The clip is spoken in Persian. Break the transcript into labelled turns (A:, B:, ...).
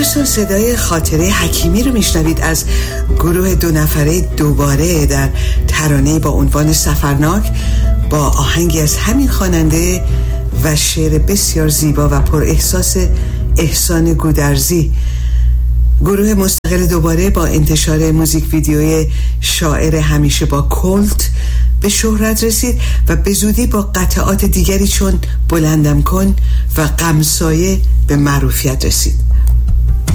A: دوستان صدای خاطره حکیمی رو میشنوید از گروه 2 نفره دوباره در ترانه با عنوان سفرناک با آهنگی از همین خواننده و شعر بسیار زیبا و پر احساس احسان گودرزی. گروه مستقل دوباره با انتشار موزیک ویدیوی شاعر همیشه با کلت به شهرت رسید و به زودی با قطعات دیگری چون بلندم کن و غمسایه به معروفیت رسید.